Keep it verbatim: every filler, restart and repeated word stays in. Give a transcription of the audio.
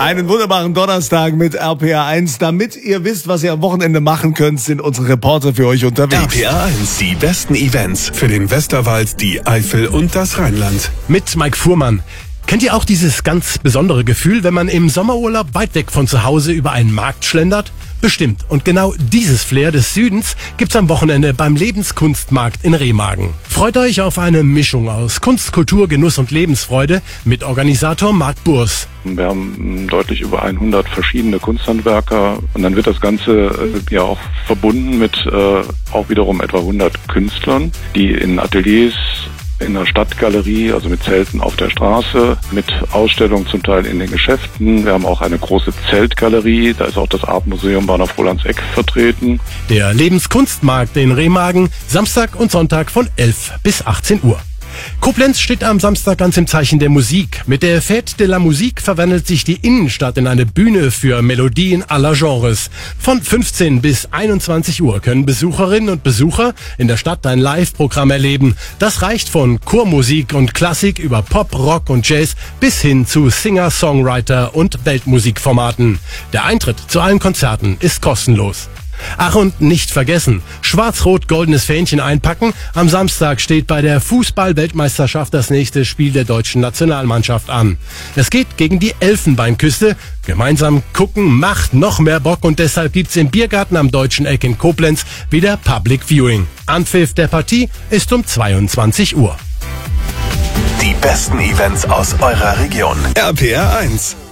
Einen wunderbaren Donnerstag mit R P R eins. Damit ihr wisst, was ihr am Wochenende machen könnt, sind unsere Reporter für euch unterwegs. R P R eins, die besten Events für den Westerwald, die Eifel und das Rheinland. Mit Mike Fuhrmann. Kennt ihr auch dieses ganz besondere Gefühl, wenn man im Sommerurlaub weit weg von zu Hause über einen Markt schlendert? Bestimmt. Und genau dieses Flair des Südens gibt's am Wochenende beim Lebenskunstmarkt in Remagen. Freut euch auf eine Mischung aus Kunst, Kultur, Genuss und Lebensfreude mit Organisator Marc Burs. Wir haben deutlich über hundert verschiedene Kunsthandwerker und dann wird das Ganze äh, ja auch verbunden mit äh, auch wiederum etwa hundert Künstlern, die in Ateliers, in der Stadtgalerie, also mit Zelten auf der Straße, mit Ausstellungen zum Teil in den Geschäften. Wir haben auch eine große Zeltgalerie, da ist auch das Artmuseum Bahnhof Rolandseck vertreten. Der Lebenskunstmarkt in Remagen, Samstag und Sonntag von elf bis achtzehn Uhr. Koblenz steht am Samstag ganz im Zeichen der Musik. Mit der Fête de la Musique verwandelt sich die Innenstadt in eine Bühne für Melodien aller Genres. Von fünfzehn bis einundzwanzig Uhr können Besucherinnen und Besucher in der Stadt ein Live-Programm erleben. Das reicht von Chormusik und Klassik über Pop, Rock und Jazz bis hin zu Singer, Songwriter und Weltmusikformaten. Der Eintritt zu allen Konzerten ist kostenlos. Ach, und nicht vergessen, schwarz-rot-goldenes Fähnchen einpacken. Am Samstag steht bei der Fußball-Weltmeisterschaft das nächste Spiel der deutschen Nationalmannschaft an. Es geht gegen die Elfenbeinküste. Gemeinsam gucken macht noch mehr Bock und deshalb gibt's im Biergarten am Deutschen Eck in Koblenz wieder Public Viewing. Anpfiff der Partie ist um zweiundzwanzig Uhr. Die besten Events aus eurer Region. R P R eins.